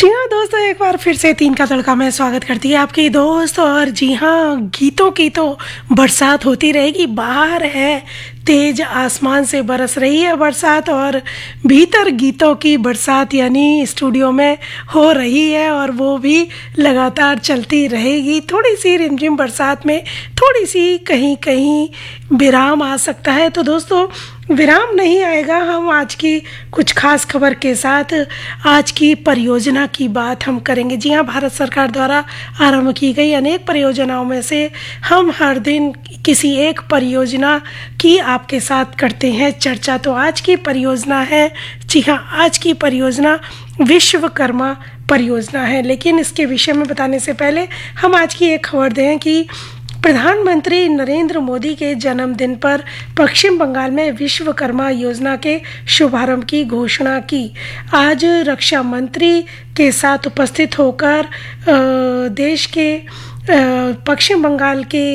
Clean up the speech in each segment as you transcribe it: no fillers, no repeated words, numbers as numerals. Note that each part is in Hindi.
जी हाँ दोस्तों, एक बार फिर से तीन का तड़का में स्वागत करती है आपकी दोस्त। और जी हाँ, गीतों की तो बरसात होती रहेगी। बाहर है तेज आसमान से बरस रही है बरसात, और भीतर गीतों की बरसात यानी स्टूडियो में हो रही है, और वो भी लगातार चलती रहेगी। थोड़ी सी रिमझिम बरसात में थोड़ी सी कहीं कहीं विराम आ सकता है, तो दोस्तों विराम नहीं आएगा। हम आज की कुछ खास खबर के साथ आज की परियोजना की बात हम करेंगे। जी हाँ, भारत सरकार द्वारा आरंभ की गई अनेक परियोजनाओं में से हम हर दिन किसी एक परियोजना की आपके साथ करते हैं चर्चा। तो आज की परियोजना है, जी हाँ, आज की परियोजना विश्वकर्मा परियोजना है। लेकिन इसके विषय में बताने से पहले हम आज की एक खबर दें कि प्रधानमंत्री नरेंद्र मोदी के जन्मदिन पर पश्चिम बंगाल में विश्वकर्मा योजना के शुभारंभ की घोषणा की। आज रक्षा मंत्री के साथ उपस्थित होकर देश के पश्चिम बंगाल के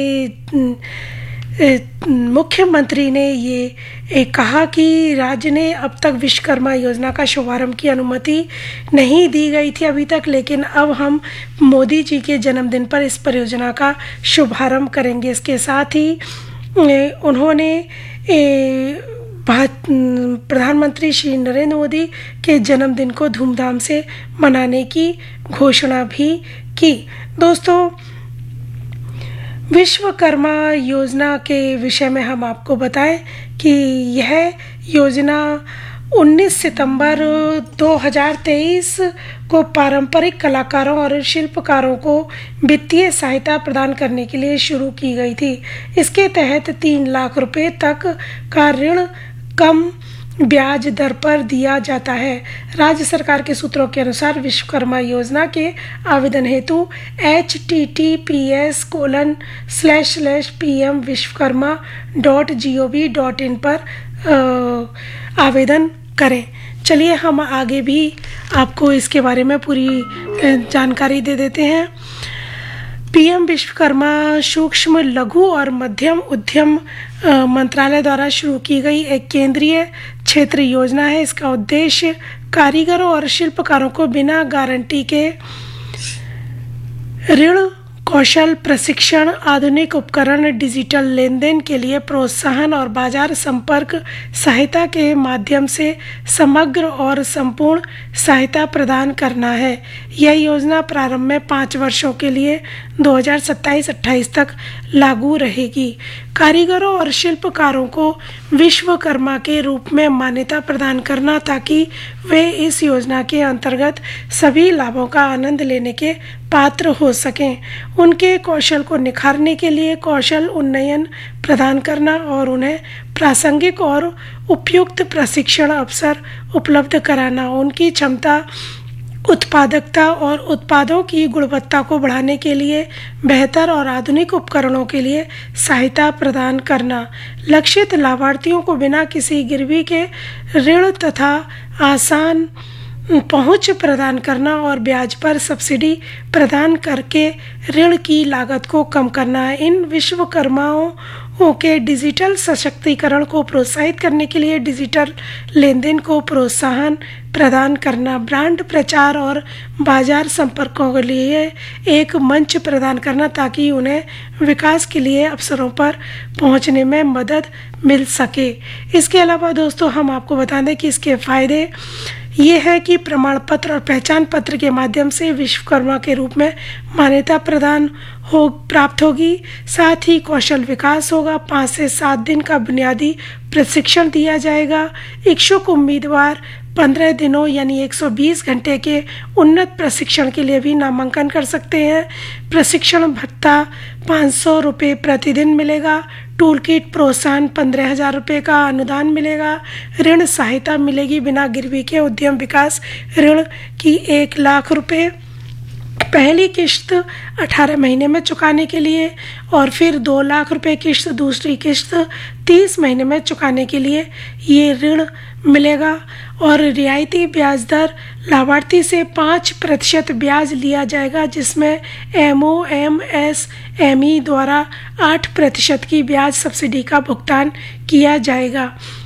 मुख्यमंत्री ने ये कहा कि राज्य ने अब तक विश्वकर्मा योजना का शुभारंभ की अनुमति नहीं दी गई थी अभी तक, लेकिन अब हम मोदी जी के जन्मदिन पर इस परियोजना का शुभारंभ करेंगे। इसके साथ ही उन्होंने प्रधानमंत्री श्री नरेंद्र मोदी के जन्मदिन को धूमधाम से मनाने की घोषणा भी की। दोस्तों, विश्वकर्मा योजना के विषय में हम आपको बताएं कि यह योजना 19 सितंबर 2023 को पारंपरिक कलाकारों और शिल्पकारों को वित्तीय सहायता प्रदान करने के लिए शुरू की गई थी। इसके तहत 3 लाख रुपए तक का ऋण कम ब्याज दर पर दिया जाता है। राज्य सरकार के सूत्रों के अनुसार विश्वकर्मा योजना के आवेदन हेतु https://pmvishwakarma.gov.in पर आवेदन करें। चलिए हम आगे भी आपको इसके बारे में पूरी जानकारी दे देते हैं। पीएम विश्वकर्मा सूक्ष्म लघु और मध्यम उद्यम मंत्रालय द्वारा शुरू की गई एक केंद्रीय क्षेत्र योजना है। इसका उद्देश्य कारीगरों और शिल्पकारों को बिना गारंटी के ऋण, कौशल प्रशिक्षण, आधुनिक उपकरण, डिजिटल लेन देन के लिए प्रोत्साहन और बाजार संपर्क सहायता के माध्यम से समग्र और संपूर्ण सहायता प्रदान करना है। यह योजना प्रारंभ में 5 वर्षों के लिए 2027-28 तक लागू रहेगी। कारीगरों और शिल्पकारों को विश्वकर्मा के रूप में मान्यता प्रदान करना, ताकि वे इस योजना के अंतर्गत सभी लाभों का आनंद लेने के पात्र हो सकें। उनके कौशल को निखारने के लिए कौशल उन्नयन प्रदान करना और उन्हें प्रासंगिक और उपयुक्त प्रशिक्षण अवसर उपलब्ध कराना, उनकी क्षमता, उत्पादकता और उत्पादों की गुणवत्ता को बढ़ाने के लिए बेहतर और आधुनिक उपकरणों के लिए सहायता प्रदान करना, लक्षित लाभार्थियों को बिना किसी गिरवी के ऋण तथा आसान पहुंच प्रदान करना और ब्याज पर सब्सिडी प्रदान करके ऋण की लागत को कम करना। इन विश्वकर्माओं के डिजिटल सशक्तिकरण को प्रोत्साहित करने के लिए डिजिटल लेन देन को प्रोत्साहन प्रदान करना, ब्रांड प्रचार और बाजार संपर्कों के लिए एक मंच प्रदान करना, ताकि उन्हें विकास के लिए अवसरों पर पहुंचने में मदद मिल सके। इसके अलावा दोस्तों, हम आपको बता दें कि इसके फायदे ये है कि प्रमाण पत्र और पहचान पत्र के माध्यम से विश्वकर्मा के रूप में मान्यता प्राप्त होगी। साथ ही कौशल विकास होगा। 5 से 7 दिन का बुनियादी प्रशिक्षण दिया जाएगा। इच्छुक उम्मीदवार 15 दिनों यानी 120 घंटे के उन्नत प्रशिक्षण के लिए भी नामांकन कर सकते हैं। प्रशिक्षण भत्ता 500 रुपये प्रतिदिन मिलेगा। टूल किट प्रोत्साहन 15,000 रुपये का अनुदान मिलेगा। ऋण सहायता मिलेगी बिना गिरवी के उद्यम विकास ऋण की 1 लाख रुपये। पहली किश्त 18 महीने में चुकाने के लिए, और फिर 2 लाख रुपए किश्त दूसरी किश्त 30 महीने में चुकाने के लिए ये ऋण मिलेगा। और रियायती ब्याज दर लाभार्थी से 5% ब्याज लिया जाएगा, जिसमें MOMSME द्वारा 8% की ब्याज सब्सिडी का भुगतान किया जाएगा।